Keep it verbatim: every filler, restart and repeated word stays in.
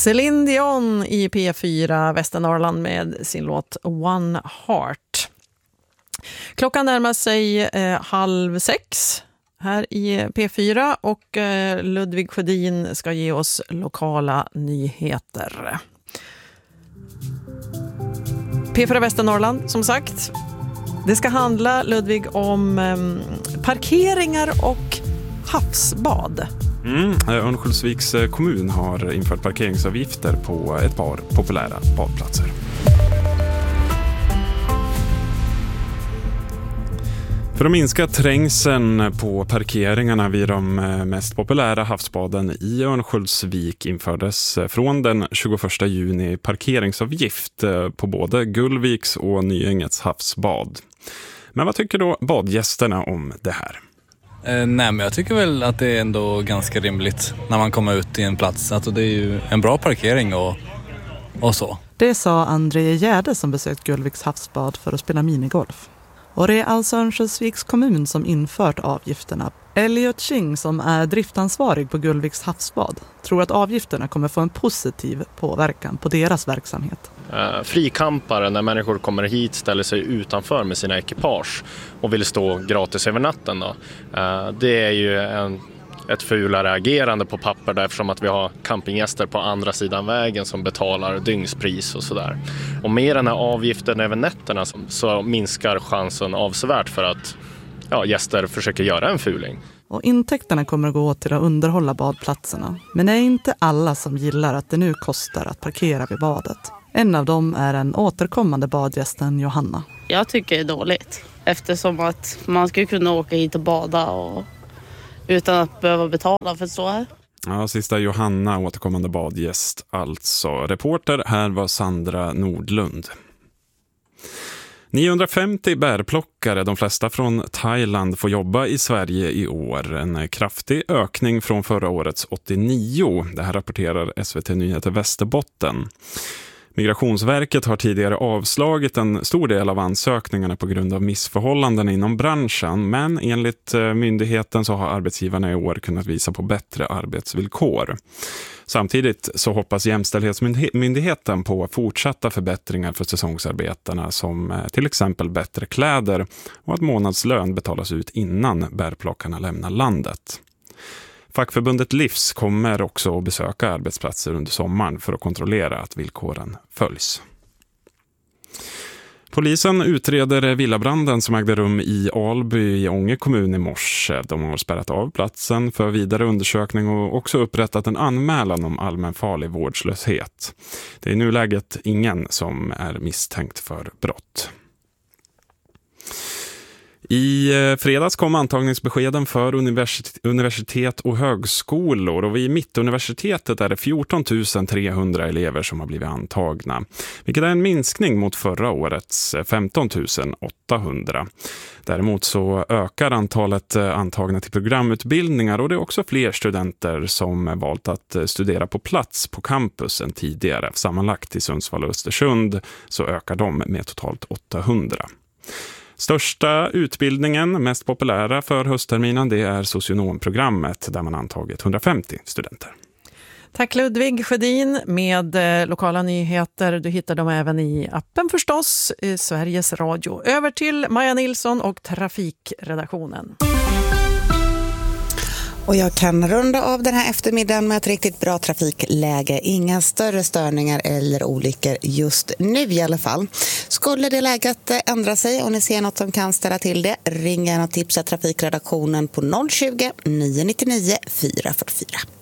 Céline Dion i P fyra Västernorrland med sin låt One Heart. Klockan närmar sig eh, halv sex här i P fyra och eh, Ludvig Sjödin ska ge oss lokala nyheter. P fyra Västernorrland, som sagt. Det ska handla, Ludvig, om eh, parkeringar och havsbad. Mm. Örnsköldsviks kommun har infört parkeringsavgifter på ett par populära badplatser. För att minska trängseln på parkeringarna vid de mest populära havsbaden i Örnsköldsvik infördes från den tjugoförsta juni parkeringsavgift på både Gullviks och Nyängets havsbad. Men vad tycker då badgästerna om det här? Eh, nej, men jag tycker väl att det är ändå ganska rimligt när man kommer ut i en plats. Alltså det är ju en bra parkering och, och så. Det sa André Gärde som besökt Gullviks havsbad för att spela minigolf. Och det är alltså Örnsköldsviks kommun som infört avgifterna. Elliot Ching, som är driftansvarig på Gullviks havsbad, tror att avgifterna kommer få en positiv påverkan på deras verksamhet. Uh, frikampare, när människor kommer hit, ställer sig utanför med sina ekipage och vill stå gratis över natten. Då. Uh, det är ju en, ett fulare agerande på papper, därför att vi har campinggäster på andra sidan vägen som betalar dygnspris och sådär. Och med den här avgiften över nätterna så, så minskar chansen avsevärt för att ja, gäster försöker göra en fuling. Och intäkterna kommer att gå till att underhålla badplatserna. Men det är inte alla som gillar att det nu kostar att parkera vid badet. En av dem är en återkommande badgästen Johanna. Jag tycker det är dåligt. Eftersom att man ska kunna åka hit och bada och, utan att behöva betala för så här. Ja, sista Johanna, återkommande badgäst alltså. Reporter här var Sandra Nordlund. niohundrafemtio bärplockare, de flesta från Thailand, får jobba i Sverige i år. En kraftig ökning från förra årets åttionio. Det här rapporterar S V T Nyheter Västerbotten. Migrationsverket har tidigare avslagit en stor del av ansökningarna på grund av missförhållanden inom branschen, men enligt myndigheten så har arbetsgivarna i år kunnat visa på bättre arbetsvillkor. Samtidigt så hoppas Jämställdhetsmyndigheten på fortsatta förbättringar för säsongsarbetarna, som till exempel bättre kläder och att månadslön betalas ut innan bärplockarna lämnar landet. Fackförbundet Livs kommer också att besöka arbetsplatser under sommaren för att kontrollera att villkoren följs. Polisen utreder villabranden som ägde rum i Alby i Ånge kommun i morse. De har spärrat av platsen för vidare undersökning och också upprättat en anmälan om allmänfarlig vårdslöshet. Det är i nuläget ingen som är misstänkt för brott. I fredags kom antagningsbeskeden för universitet och högskolor, och vid Mittuniversitetet är det fjorton tusen trehundra elever som har blivit antagna, vilket är en minskning mot förra årets femton tusen åttahundra. Däremot så ökar antalet antagna till programutbildningar, och det är också fler studenter som valt att studera på plats på campus än tidigare. Sammanlagt i Sundsvall och Östersund så ökar de med totalt åttahundra. Största utbildningen, mest populära för höstterminen, det är socionomprogrammet där man antagit hundrafemtio studenter. Tack Ludvig Sjödin med eh, lokala nyheter. Du hittar dem även i appen förstås, i Sveriges Radio. Över till Maja Nilsson och trafikredaktionen. Och jag kan runda av den här eftermiddagen med ett riktigt bra trafikläge. Inga större störningar eller olyckor just nu i alla fall. Skulle det läget ändra sig och ni ser något som kan ställa till det, ring gärna och tipsa trafikredaktionen på noll tjugo, nio nio nio, fyra fyra fyra.